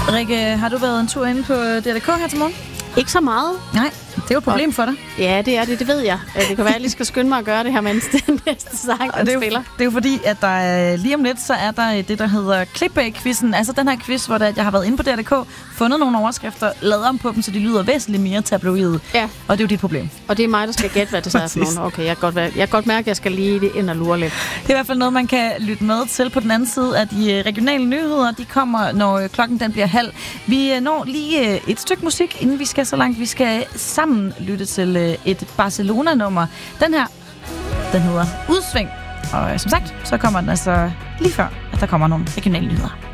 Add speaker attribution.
Speaker 1: Rikke, har du været en tur inde på DRDK her til morgen?
Speaker 2: Ikke så meget.
Speaker 1: Nej, det er jo et problem for dig.
Speaker 2: Ja, det er det ved jeg. Det kan være, at jeg lige skal skynde mig at gøre det her, mens den næste sang spiller.
Speaker 1: Det er jo fordi, at der lige om lidt, så er der det, der hedder clickbait-quizzen. Altså den her quiz, hvor jeg har været inde på DRDK, fundet nogle overskrifter, lavet om på dem, så de lyder væsentligt mere tabloide.
Speaker 2: Ja.
Speaker 1: Og det er jo dit problem.
Speaker 2: Og det er mig, der skal gætte, hvad det så er for nogen. Okay, jeg kan godt mærke, at jeg skal lige ind og lure lidt.
Speaker 1: Det er i hvert fald noget, man kan lytte med til på den anden side af de regionale nyheder. De kommer, når klokken den bliver halv. Vi når lige et stykke musik, inden vi skal så langt. Vi skal sammen lytte til et Barcelona-nummer. Den her, den hedder Udsving. Og som sagt, så kommer den altså lige før, at der kommer nogle regionale nyheder.